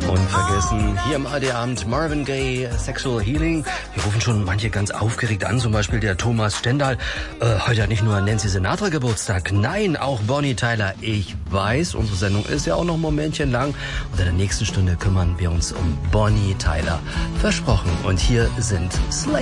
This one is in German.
Unvergessen, hier im AD-Abend Marvin Gaye, Sexual Healing. Hier rufen schon manche ganz aufgeregt an, zum Beispiel der Thomas Stendal. Heute hat nicht nur Nancy Sinatra Geburtstag, nein, auch Bonnie Tyler. Ich weiß, unsere Sendung ist ja auch noch ein Momentchen lang. Und in der nächsten Stunde kümmern wir uns um Bonnie Tyler. Versprochen. Und hier sind Slay.